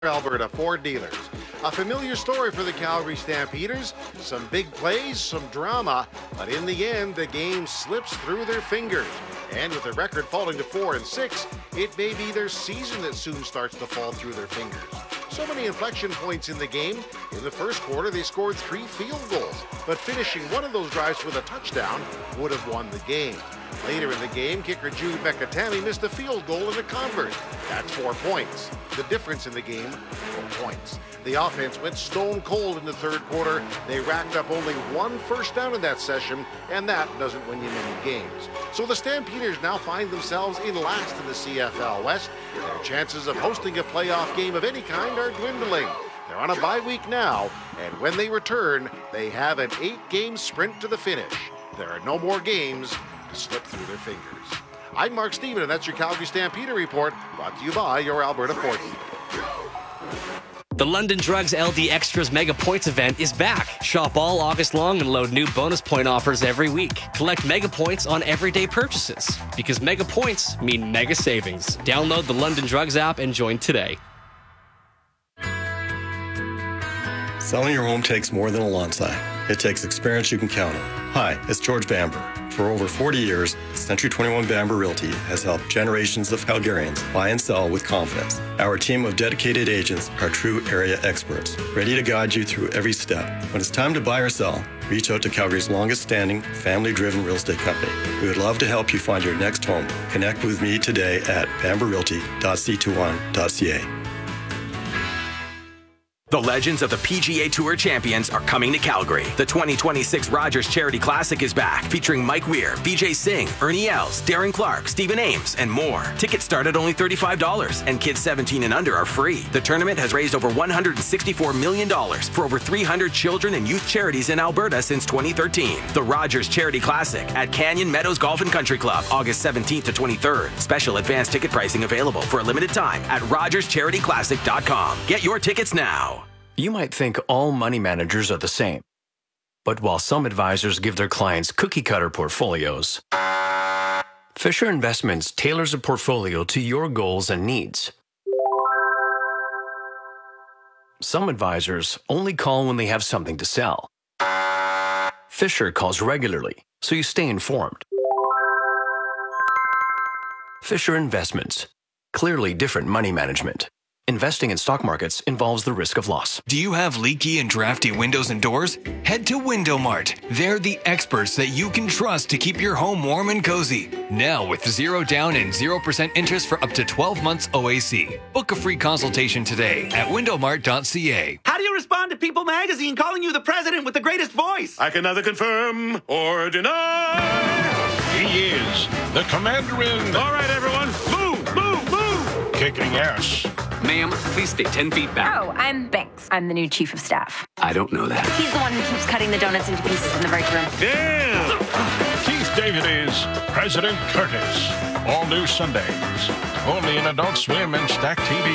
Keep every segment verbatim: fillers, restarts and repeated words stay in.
Alberta Ford dealers. A familiar story for the Calgary Stampeders. Some big plays, some drama, but in the end, the game slips through their fingers. And with the record falling to four and six, it may be their season that soon starts to fall through their fingers. So many inflection points in the game. In the first quarter, they scored three field goals, but finishing one of those drives with a touchdown would have won the game. Later in the game, kicker Jude Mekatami missed a field goal and a convert. That's four points. The difference in the game, four points. The offense went stone cold in the third quarter. They racked up only one first down in that session, and that doesn't win you many games. So the Stampeders now find themselves in last in the C F L West. Their chances of hosting a playoff game of any kind are dwindling. They're on a bye week now, and when they return, they have an eight-game sprint to the finish. There are no more games to slip through their fingers. I'm Mark Stephen, and that's your Calgary Stampeder Report, brought to you by your Alberta Ford dealer. The London Drugs L D Extras Mega Points event is back. Shop all August long and load new bonus point offers every week. Collect Mega Points on everyday purchases, because Mega Points mean mega savings. Download the London Drugs app and join today. Selling your home takes more than a lawn sign. It takes experience you can count on. Hi, it's George Bamber. For over forty years, Century twenty-one Bamber Realty has helped generations of Calgarians buy and sell with confidence. Our team of dedicated agents are true area experts, ready to guide you through every step. When it's time to buy or sell, reach out to Calgary's longest-standing, family-driven real estate company. We would love to help you find your next home. Connect with me today at bamber realty dot c two one dot c a. The legends of the P G A Tour champions are coming to Calgary. The twenty twenty-six Rogers Charity Classic is back, featuring Mike Weir, Vijay Singh, Ernie Els, Darren Clark, Stephen Ames, and more. Tickets start at only thirty-five dollars, and kids seventeen and under are free. The tournament has raised over one hundred sixty-four million dollars for over three hundred children and youth charities in Alberta since twenty thirteen. The Rogers Charity Classic at Canyon Meadows Golf and Country Club, August seventeenth to twenty-third. Special advanced ticket pricing available for a limited time at rogers charity classic dot com. Get your tickets now. You might think all money managers are the same. But while some advisors give their clients cookie-cutter portfolios, Fisher Investments tailors a portfolio to your goals and needs. Some advisors only call when they have something to sell. Fisher calls regularly, so you stay informed. Fisher Investments. Clearly different money management. Investing in stock markets involves the risk of loss. Do you have leaky and drafty windows and doors? Head to Window Mart. They're the experts that you can trust to keep your home warm and cozy. Now with zero down and zero percent interest for up to twelve months O A C. Book a free consultation today at window mart dot c a. How do you respond to People Magazine calling you the president with the greatest voice? I can neither confirm or deny. He is the commander-in. All right, everyone, move, move, move. Kicking ass. Ma'am, please stay ten feet back. Oh, I'm Banks. I'm the new chief of staff. I don't know that. He's the one who keeps cutting the donuts into pieces in the break room. Damn! Keith David is President Curtis. All new Sundays. Only in Adult Swim and Stack T V.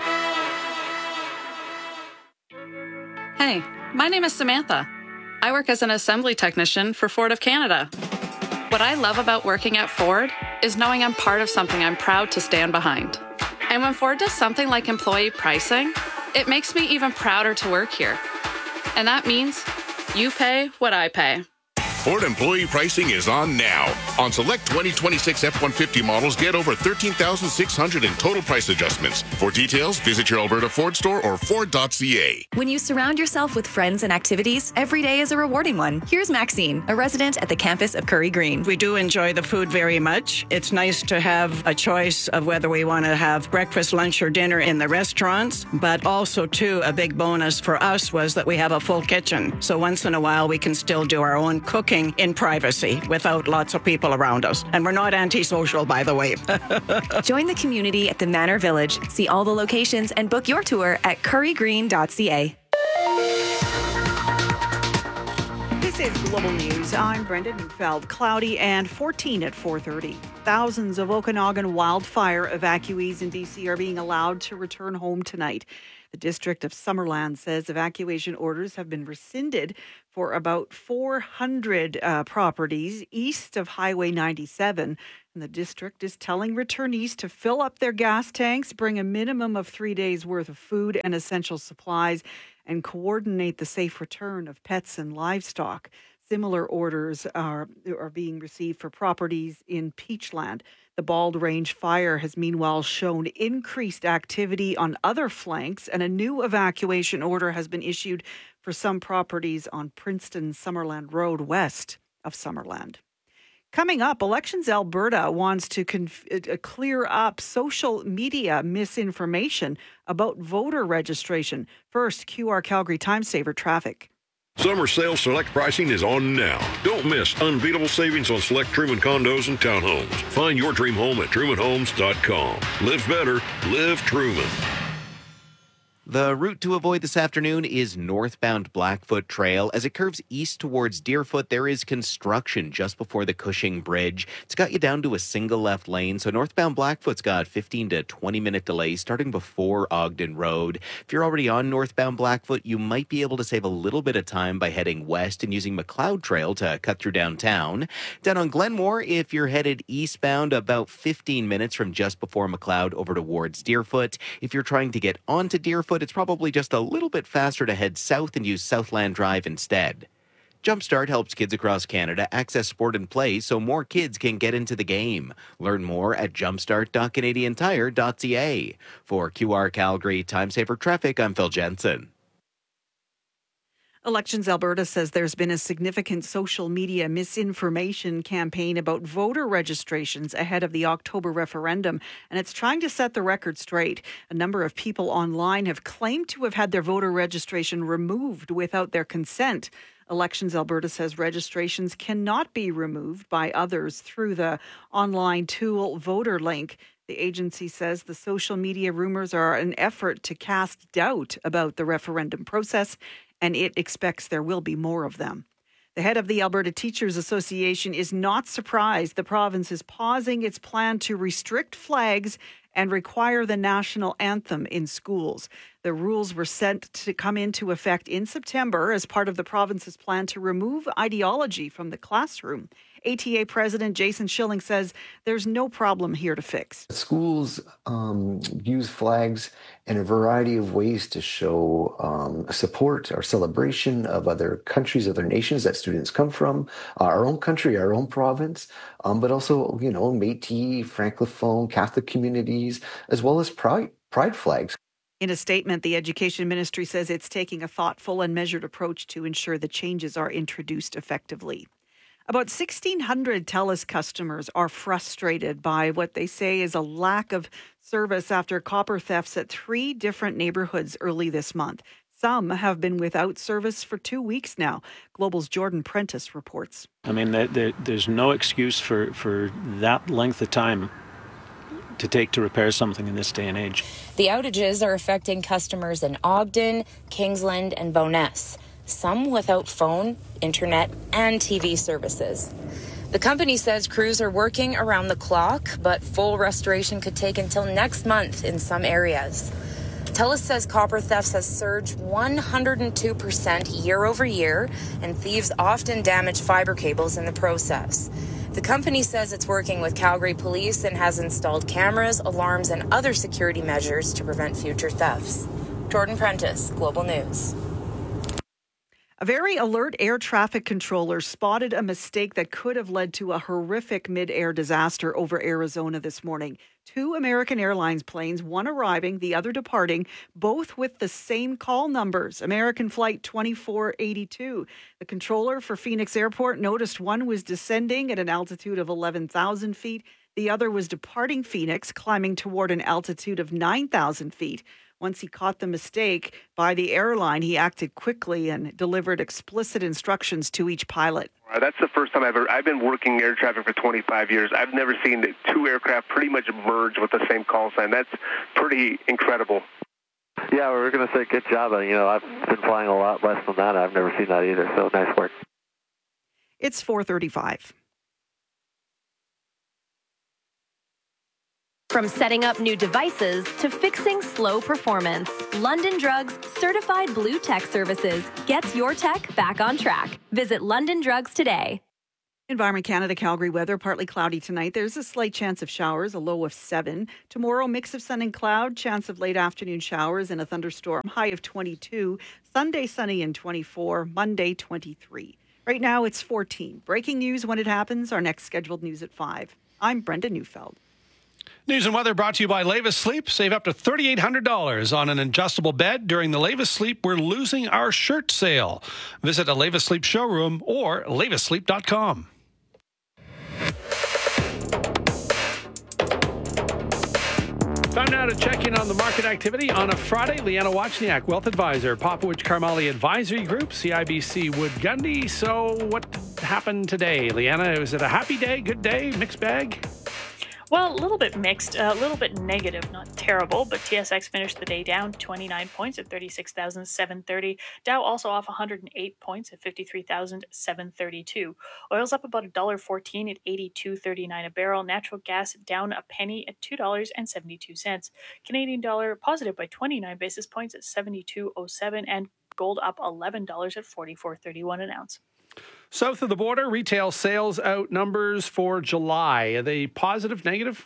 Hey, my name is Samantha. I work as an assembly technician for Ford of Canada. What I love about working at Ford is knowing I'm part of something I'm proud to stand behind. And when Ford does something like employee pricing, it makes me even prouder to work here. And that means you pay what I pay. Ford employee pricing is on now. On select twenty twenty-six F one fifty models, get over thirteen thousand six hundred in total price adjustments. For details, visit your Alberta Ford store or ford dot c a. When you surround yourself with friends and activities, every day is a rewarding one. Here's Maxine, a resident at the campus of Curry Green. We do enjoy the food very much. It's nice to have a choice of whether we want to have breakfast, lunch, or dinner in the restaurants, but also, too, a big bonus for us was that we have a full kitchen. So once in a while, we can still do our own cooking in privacy without lots of people around us. And we're not antisocial, by the way. Join the community at the Manor Village. See all the locations and book your tour at curry green dot c a. This is Global News. I'm Brenda Neufeld. Cloudy and fourteen at four thirty. Thousands of Okanagan wildfire evacuees in B C are being allowed to return home tonight. The District of Summerland says evacuation orders have been rescinded for about four hundred uh, properties east of Highway ninety-seven. And the district is telling returnees to fill up their gas tanks, bring a minimum of three days' worth of food and essential supplies, and coordinate the safe return of pets and livestock. Similar orders are, are being received for properties in Peachland. The Bald Range fire has meanwhile shown increased activity on other flanks, and a new evacuation order has been issued for some properties on Princeton Summerland Road west of Summerland. Coming up, Elections Alberta wants to conf- uh, clear up social media misinformation about voter registration. First, Q R Calgary Time Saver traffic. Summer sale select pricing is on now. Don't miss unbeatable savings on select Truman condos and townhomes. Find your dream home at truman homes dot com. Live better, live Truman. The route to avoid this afternoon is northbound Blackfoot Trail. As it curves east towards Deerfoot, there is construction just before the Cushing Bridge. It's got you down to a single left lane, so northbound Blackfoot's got fifteen to twenty minute delays starting before Ogden Road. If you're already on northbound Blackfoot, you might be able to save a little bit of time by heading west and using McLeod Trail to cut through downtown. Down on Glenmore, if you're headed eastbound, about fifteen minutes from just before McLeod over towards Deerfoot. If you're trying to get onto Deerfoot, it's probably just a little bit faster to head south and use Southland Drive instead. Jumpstart helps kids across Canada access sport and play so more kids can get into the game. Learn more at jumpstart dot canadian tire dot c a. For Q R Calgary Time Saver Traffic, I'm Phil Jensen. Elections Alberta says there's been a significant social media misinformation campaign about voter registrations ahead of the October referendum, and it's trying to set the record straight. A number of people online have claimed to have had their voter registration removed without their consent. Elections Alberta says registrations cannot be removed by others through the online tool VoterLink. The agency says the social media rumors are an effort to cast doubt about the referendum process, and it expects there will be more of them. The head of the Alberta Teachers Association is not surprised the province is pausing its plan to restrict flags and require the national anthem in schools. The rules were set to come into effect in September as part of the province's plan to remove ideology from the classroom. A T A President Jason Schilling says there's no problem here to fix. Schools um, use flags in a variety of ways to show um, support or celebration of other countries, other nations that students come from, our own country, our own province, um, but also, you know, Métis, Francophone, Catholic communities, as well as pride, pride flags. In a statement, the Education Ministry says it's taking a thoughtful and measured approach to ensure the changes are introduced effectively. About sixteen hundred TELUS customers are frustrated by what they say is a lack of service after copper thefts at three different neighborhoods early this month. Some have been without service for two weeks now. Global's Jordan Prentice reports. I mean, there, there, there's no excuse for, for that length of time to take to repair something in this day and age. The outages are affecting customers in Ogden, Kingsland, and Bowness, some without phone, internet, and T V services. The company says crews are working around the clock, but full restoration could take until next month in some areas. TELUS says copper thefts has surged one hundred two percent year over year, and thieves often damage fiber cables in the process. The company says it's working with Calgary Police and has installed cameras, alarms, and other security measures to prevent future thefts. Jordan Prentice, Global News. A very alert air traffic controller spotted a mistake that could have led to a horrific mid-air disaster over Arizona this morning. Two American Airlines planes, one arriving, the other departing, both with the same call numbers, American Flight twenty-four eighty-two. The controller for Phoenix Airport noticed one was descending at an altitude of eleven thousand feet. The other was departing Phoenix, climbing toward an altitude of nine thousand feet. Once he caught the mistake by the airline, he acted quickly and delivered explicit instructions to each pilot. That's the first time I've ever, I've been working air traffic for twenty-five years. I've never seen two aircraft pretty much merge with the same call sign. That's pretty incredible. Yeah, we were going to say good job. You know, I've been flying a lot less than that. I've never seen that either, so nice work. It's four thirty-five. From setting up new devices to fixing slow performance, London Drugs certified blue tech services gets your tech back on track. Visit London Drugs today. Environment Canada, Calgary weather, partly cloudy tonight. There's a slight chance of showers, a low of seven. Tomorrow, mix of sun and cloud, chance of late afternoon showers and a thunderstorm, high of twenty-two. Sunday, sunny and twenty-four. Monday, twenty-three. Right now, it's fourteen. Breaking news when it happens. Our next scheduled news at five. I'm Brenda Neufeld. News and weather brought to you by Lavis Sleep. Save up to three thousand eight hundred dollars on an adjustable bed during the Lavis Sleep We're Losing Our Shirt sale. Visit a Lavis Sleep showroom or lavis sleep dot com. Time now to check in on the market activity on a Friday. Leanna Wachniak, Wealth Advisor, Popowich Karmali Advisory Group, C I B C Wood Gundy. So what happened today, Leanna? Was it a happy day, good day, mixed bag? Well, a little bit mixed, a little bit negative, not terrible, but T S X finished the day down twenty-nine points at thirty-six thousand seven hundred thirty. Dow also off one hundred eight points at fifty-three thousand seven hundred thirty-two. Oil's up about one dollar fourteen at eighty-two thirty-nine a barrel. Natural gas down a penny at two dollars and seventy-two cents. Canadian dollar positive by twenty-nine basis points at seventy-two oh seven, and gold up eleven dollars at forty-four thirty-one an ounce. South of the border, retail sales out numbers for July. Are they positive, negative?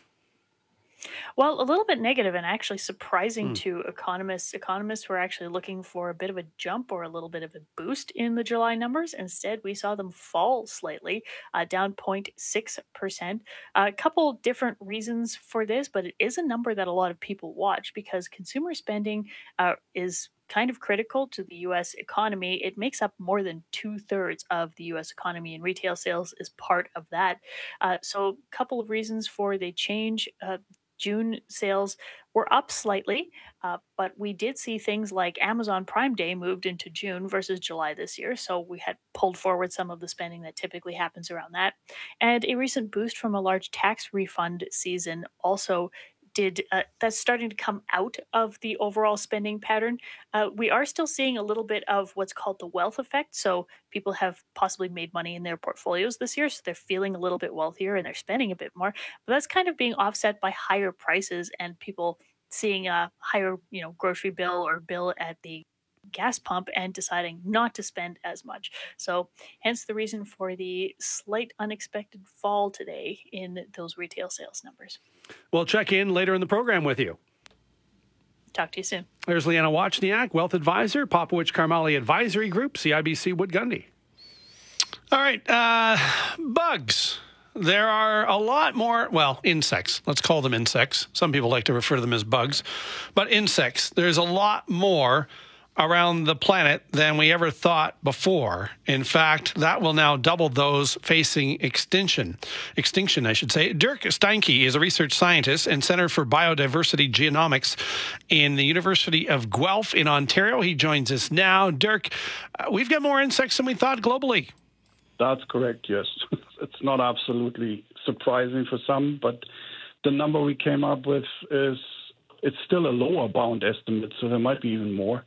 Well, a little bit negative and actually surprising Hmm. to economists. Economists were actually looking for a bit of a jump or a little bit of a boost in the July numbers. Instead, we saw them fall slightly, uh, down zero point six percent. A couple different reasons for this, but it is a number that a lot of people watch because consumer spending uh, is kind of critical to the U S economy. It makes up more than two thirds of the U S economy, and retail sales is part of that. Uh, so a couple of reasons for the change. Uh, June sales were up slightly, uh, but we did see things like Amazon Prime Day moved into June versus July this year. So we had pulled forward some of the spending that typically happens around that. And a recent boost from a large tax refund season also did uh, that's starting to come out of the overall spending pattern. Uh, we are still seeing a little bit of what's called the wealth effect. So people have possibly made money in their portfolios this year, so they're feeling a little bit wealthier and they're spending a bit more. But that's kind of being offset by higher prices and people seeing a higher, you know, grocery bill or bill at the gas pump and deciding not to spend as much. So hence the reason for the slight unexpected fall today in those retail sales numbers. We'll check in later in the program with you. Talk to you soon. There's Leanna Wachniak, Wealth Advisor, Popowich Karmali Advisory Group, C I B C Wood Gundy. All right, uh, bugs. There are a lot more, well, insects. Let's call them insects. Some people like to refer to them as bugs. But insects, there's a lot more around the planet than we ever thought before. In fact, that will now double those facing extinction. Extinction, I should say. Dirk Steinke is a research scientist and Center for Biodiversity Genomics in the University of Guelph in Ontario. He joins us now. Dirk, uh, we've got more insects than we thought globally. That's correct, yes. It's not absolutely surprising for some, but the number we came up with is, it's still a lower bound estimate, so there might be even more.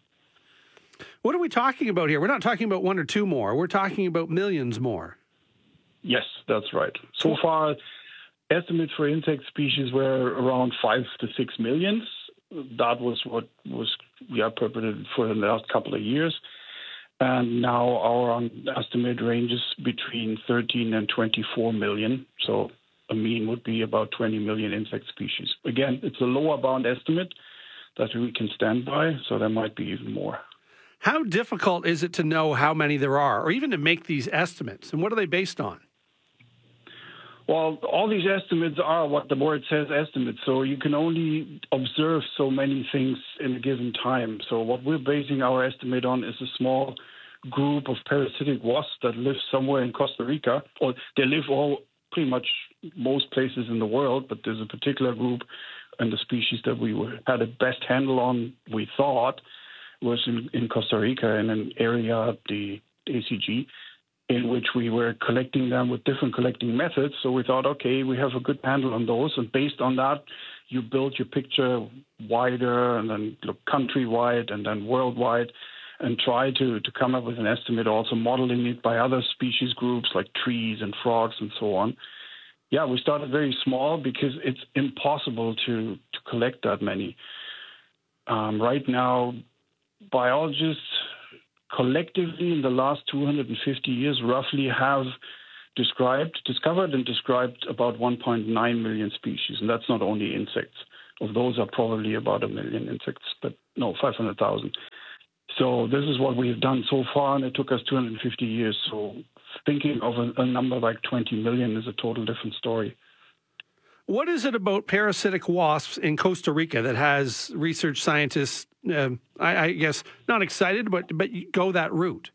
What are we talking about here? We're not talking about one or two more. We're talking about millions more. Yes, that's right. So far, estimates for insect species were around five to six millions. That was what was yeah, perpetrated for the last couple of years. And now our estimate ranges between thirteen and twenty-four million. So a mean would be about twenty million insect species. Again, it's a lower bound estimate that we can stand by, so there might be even more. How difficult is it to know how many there are, or even to make these estimates? And what are they based on? Well, all these estimates are what the word says, estimates. So you can only observe so many things in a given time. So what we're basing our estimate on is a small group of parasitic wasps that live somewhere in Costa Rica, or they live all pretty much most places in the world, but there's a particular group and the species that we were, had the best handle on, we thought, was in, in Costa Rica in an area, the A C G, in which we were collecting them with different collecting methods. So we thought, okay, we have a good handle on those. And based on that, you build your picture wider and then look countrywide and then worldwide and try to, to come up with an estimate, also modeling it by other species groups like trees and frogs and so on. yeah, we started very small because it's impossible to, to collect that many. Um, right now, biologists collectively in the last two hundred fifty years roughly have described, discovered and described about one point nine million species, and that's not only insects. Of those are probably about a million insects, but no, five hundred thousand. So this is what we've done so far, and it took us two hundred fifty years. So thinking of a, a number like twenty million is a total different story. What is it about parasitic wasps in Costa Rica that has research scientists, uh, I, I guess, not excited, but but go that route?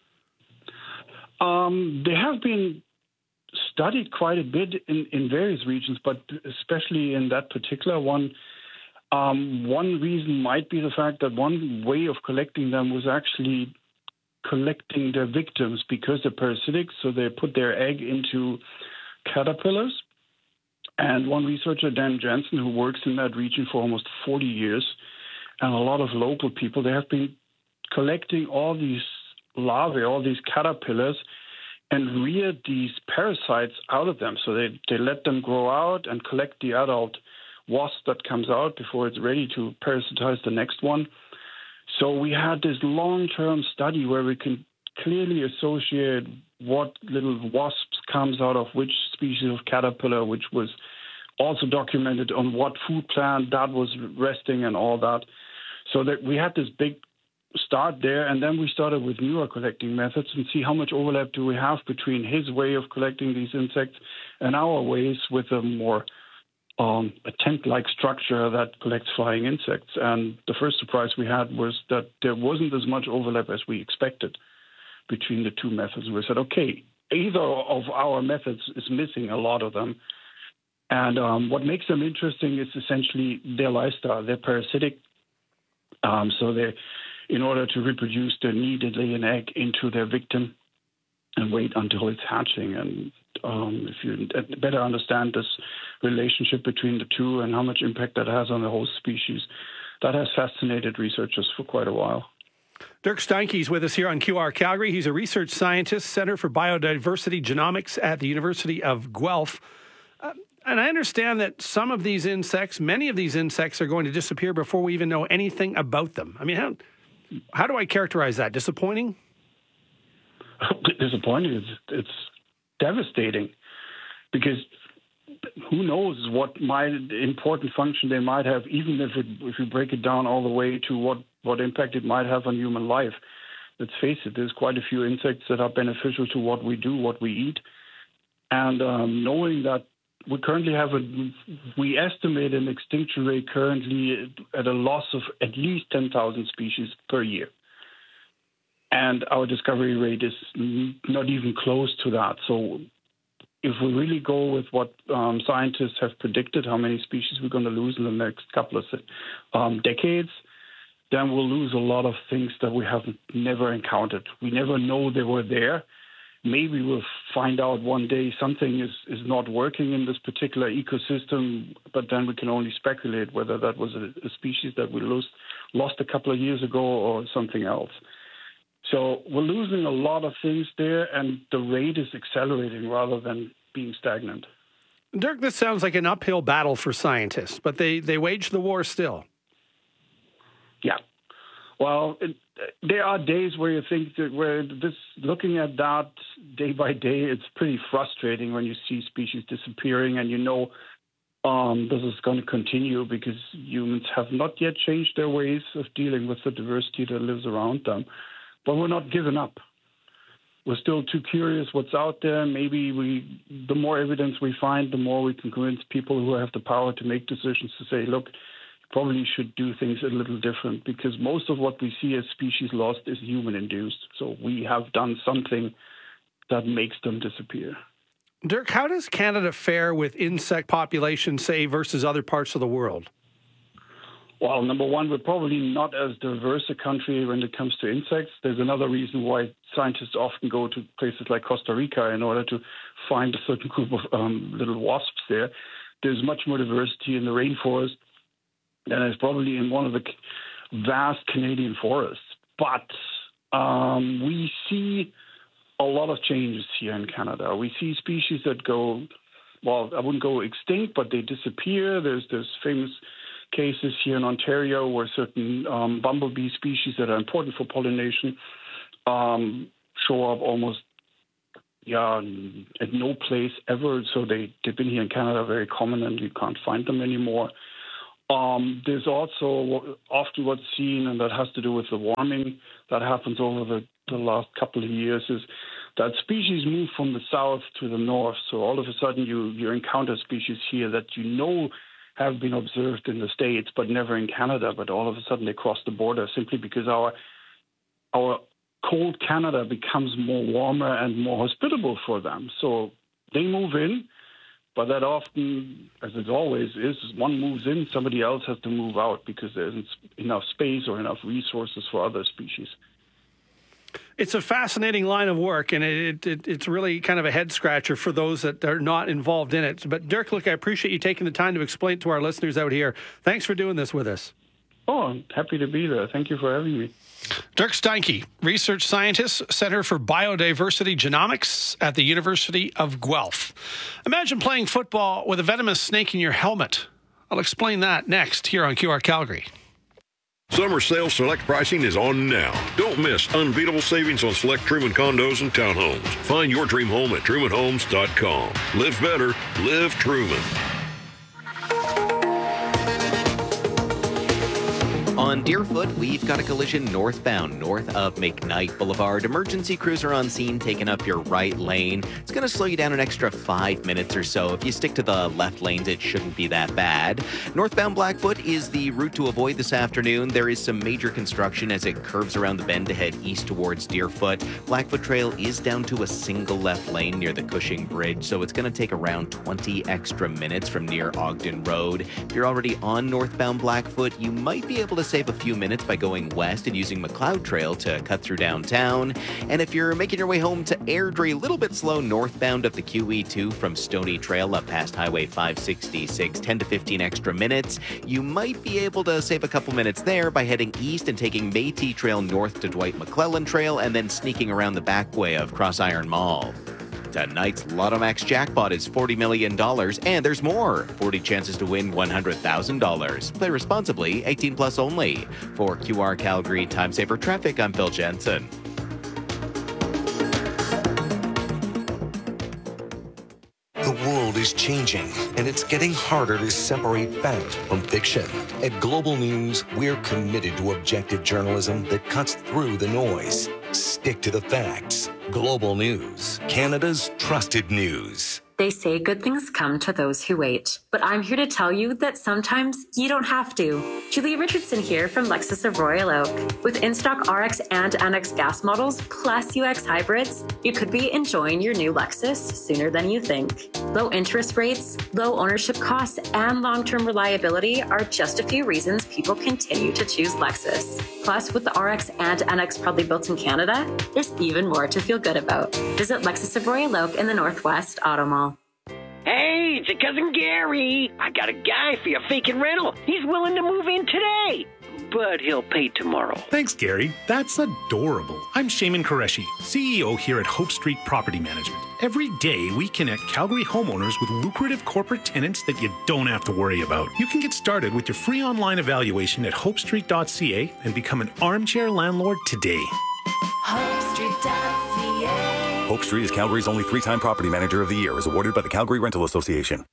Um, they have been studied quite a bit in, in various regions, but especially in that particular one. Um, one reason might be the fact that one way of collecting them was actually collecting their victims because they're parasitic, so they put their egg into caterpillars. And one researcher, Dan Jensen, who works in that region for almost forty years, and a lot of local people, they have been collecting all these larvae, all these caterpillars, and reared these parasites out of them. So they, they let them grow out and collect the adult wasp that comes out before it's ready to parasitize the next one. So we had this long-term study where we can clearly associate what little wasps comes out of which species of caterpillar, which was also documented on what food plant that was resting and all that. So that we had this big start there, and then we started with newer collecting methods and see how much overlap do we have between his way of collecting these insects and our ways with a more um, a tent-like structure that collects flying insects. And the first surprise we had was that there wasn't as much overlap as we expected between the two methods. We said, okay, either of our methods is missing a lot of them. And um, what makes them interesting is essentially their lifestyle. They're parasitic, um, so they, in order to reproduce, they need to lay an egg into their victim and wait until it's hatching. And um, if you better understand this relationship between the two and how much impact that has on the host species, that has fascinated researchers for quite a while. Dirk Steinke is with us here on Q R Calgary. He's a research scientist, Center for Biodiversity Genomics at the University of Guelph. Uh, and I understand that some of these insects, many of these insects are going to disappear before we even know anything about them. I mean, how, how do I characterize that? Disappointing? Disappointing. It's, it's devastating because who knows what might important function they might have, even if it, if you break it down all the way to what, what impact it might have on human life. Let's face it, there's quite a few insects that are beneficial to what we do, what we eat. And um, knowing that we currently have a, we estimate an extinction rate currently at a loss of at least ten thousand species per year. And our discovery rate is not even close to that. So if we really go with what um, scientists have predicted, how many species we're going to lose in the next couple of um, decades, then we'll lose a lot of things that we have never encountered. We never know they were there. Maybe we'll find out one day something is, is not working in this particular ecosystem, but then we can only speculate whether that was a, a species that we lost, lost a couple of years ago or something else. So we're losing a lot of things there, and the rate is accelerating rather than being stagnant. Dirk, this sounds like an uphill battle for scientists, but they, they wage the war still. Yeah. Well, it, there are days where you think that where this, looking at that day by day, it's pretty frustrating when you see species disappearing and you know um, this is going to continue because humans have not yet changed their ways of dealing with the diversity that lives around them. But we're not giving up. We're still too curious what's out there. Maybe we, the more evidence we find, the more we can convince people who have the power to make decisions to say, look, probably should do things a little different because most of what we see as species lost is human-induced. So we have done something that makes them disappear. Dirk, how does Canada fare with insect population, say, versus other parts of the world? Well, number one, we're probably not as diverse a country when it comes to insects. There's another reason why scientists often go to places like Costa Rica in order to find a certain group of um, little wasps there. There's much more diversity in the rainforest than is probably in one of the vast Canadian forests. But um, we see a lot of changes here in Canada. We see species that go well, I wouldn't go extinct, but they disappear. There's there's famous cases here in Ontario where certain um, bumblebee species that are important for pollination um, show up almost yeah at no place ever. So they, they've been here in Canada very common, and you can't find them anymore. Um, there's also often what's seen, and that has to do with the warming that happens over the, the last couple of years, is that species move from the south to the north. So all of a sudden you, you encounter species here that you know have been observed in the States, but never in Canada. But all of a sudden they cross the border simply because our our cold Canada becomes more warmer and more hospitable for them. So they move in, but that often, as it always is, one moves in, somebody else has to move out because there isn't enough space or enough resources for other species. It's a fascinating line of work, and it, it, it's really kind of a head-scratcher for those that are not involved in it. But, Dirk, look, I appreciate you taking the time to explain to our listeners out here. Thanks for doing this with us. Oh, I'm happy to be there. Thank you for having me. Dirk Steinke, research scientist, Center for Biodiversity Genomics at the University of Guelph. Imagine playing football with a venomous snake in your helmet. I'll explain that next here on Q R Calgary. Summer sale select pricing is on now. Don't miss unbeatable savings on select Truman condos and townhomes. Find your dream home at truman homes dot com. Live better, live Truman. On Deerfoot, we've got a collision northbound, north of McKnight Boulevard. Emergency crews are on scene, taking up your right lane. It's going to slow you down an extra five minutes or so. If you stick to the left lanes, it shouldn't be that bad. Northbound Blackfoot is the route to avoid this afternoon. There is some major construction as it curves around the bend to head east towards Deerfoot. Blackfoot Trail is down to a single left lane near the Cushing Bridge, so it's going to take around twenty extra minutes from near Ogden Road. If you're already on northbound Blackfoot, you might be able to save a few minutes by going west and using McLeod Trail to cut through downtown. And if you're making your way home to Airdrie, a little bit slow northbound of the Q E two from Stony Trail up past Highway five sixty-six, ten to fifteen extra minutes. You might be able to save a couple minutes there by heading east and taking Métis Trail north to Dwight McClellan Trail and then sneaking around the back way of Cross Iron Mall. Tonight's Lotto Max jackpot is forty million dollars, and there's more. forty chances to win one hundred thousand dollars. Play responsibly, eighteen plus only. For Q R Calgary Time Saver Traffic, I'm Phil Jensen. The world is changing, and it's getting harder to separate fact from fiction. At Global News, we're committed to objective journalism that cuts through the noise. Stick to the facts. Global News, Canada's trusted news. They say good things come to those who wait. But I'm here to tell you that sometimes you don't have to. Julia Richardson here from Lexus of Royal Oak. With in-stock R X and N X gas models plus U X hybrids, you could be enjoying your new Lexus sooner than you think. Low interest rates, low ownership costs, and long-term reliability are just a few reasons people continue to choose Lexus. Plus, with the R X and N X proudly built in Canada, there's even more to feel good about. Visit Lexus of Royal Oak in the Northwest Auto Mall. Hey, it's your cousin Gary. I got a guy for your vacant rental. He's willing to move in today, but he'll pay tomorrow. Thanks, Gary. That's adorable. I'm Shaman Qureshi, C E O here at Hope Street Property Management. Every day, we connect Calgary homeowners with lucrative corporate tenants that you don't have to worry about. You can get started with your free online evaluation at hope street dot c a and become an armchair landlord today. hope street dot c a Hope Street is Calgary's only three-time Property Manager of the Year, as awarded by the Calgary Rental Association.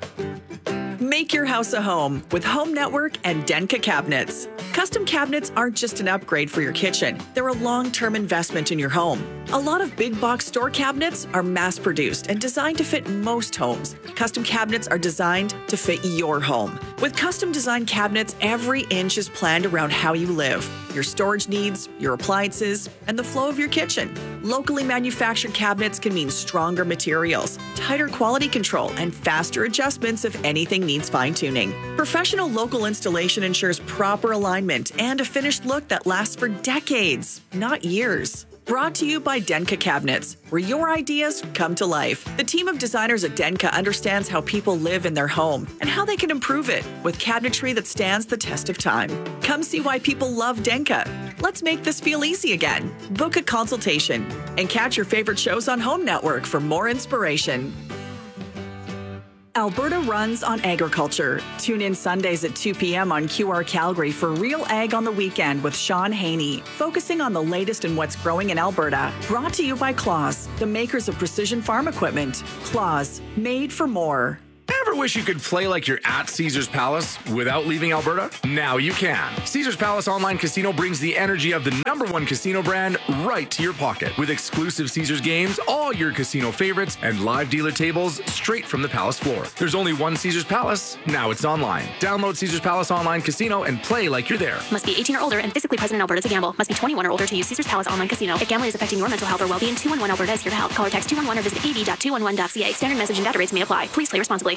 Make your house a home with Home Network and Denka Cabinets. Custom cabinets aren't just an upgrade for your kitchen. They're a long-term investment in your home. A lot of big box store cabinets are mass-produced and designed to fit most homes. Custom cabinets are designed to fit your home. With custom design cabinets, every inch is planned around how you live, your storage needs, your appliances, and the flow of your kitchen. Locally manufactured cabinets can mean stronger materials, tighter quality control, and faster adjustments if anything needs fine-tuning. Professional local installation ensures proper alignment and a finished look that lasts for decades, not years. Brought to you by Denka Cabinets, where your ideas come to life. The team of designers at Denka understands how people live in their home and how they can improve it with cabinetry that stands the test of time. Come see why people love Denka. Let's make this feel easy again. Book a consultation and catch your favorite shows on Home Network for more inspiration. Alberta runs on agriculture. Tune in Sundays at two p.m. on Q R Calgary for Real Ag on the Weekend with Sean Haney, focusing on the latest in what's growing in Alberta. Brought to you by Claus, the makers of precision farm equipment. Claus, made for more. Ever wish you could play like you're at Caesars Palace without leaving Alberta? Now you can. Caesars Palace Online Casino brings the energy of the number one casino brand right to your pocket. With exclusive Caesars games, all your casino favorites, and live dealer tables straight from the Palace floor. There's only one Caesars Palace. Now it's online. Download Caesars Palace Online Casino and play like you're there. Must be eighteen or older and physically present in Alberta to gamble. Must be twenty-one or older to use Caesars Palace Online Casino. If gambling is affecting your mental health or well-being, two one one Alberta is here to help. Call or text two one one or visit a v dot two one one dot c a. Standard message and data rates may apply. Please play responsibly.